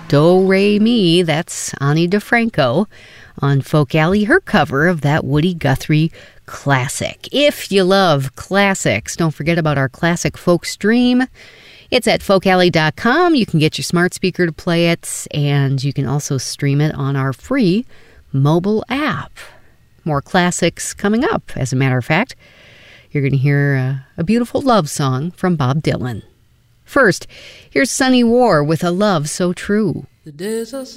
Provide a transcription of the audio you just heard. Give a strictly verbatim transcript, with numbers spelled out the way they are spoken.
Do Re Mi. That's Ani DeFranco on Folk Alley, her cover of that Woody Guthrie classic. If you love classics, don't forget about our Classic Folk Stream. It's at folk alley dot com. You can get your smart speaker to play it, and you can also stream it on our free mobile app. More classics coming up, as a matter of fact. You're going to hear a, a beautiful love song from Bob Dylan. First, here's Sunny War with A Love So True. The days are